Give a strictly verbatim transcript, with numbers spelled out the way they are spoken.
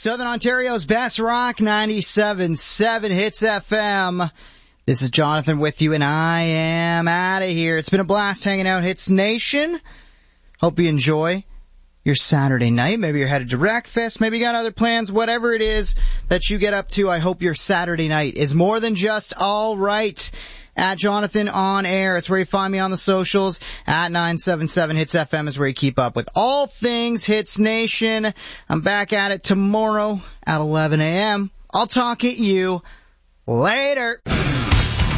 Southern Ontario's best rock, ninety-seven point seven Hits F M. This is Jonathan with you, and I am out of here. It's been a blast hanging out, Hits Nation. Hope you enjoy your Saturday night. Maybe you're headed to breakfast. Maybe you got other plans. Whatever it is that you get up to, I hope your Saturday night is more than just all right. At Jonathan on Air. It's where you find me on the socials. At nine seven seven Hits F M is where you keep up with all things Hits Nation. I'm back at it tomorrow at eleven a.m. I'll talk at you later.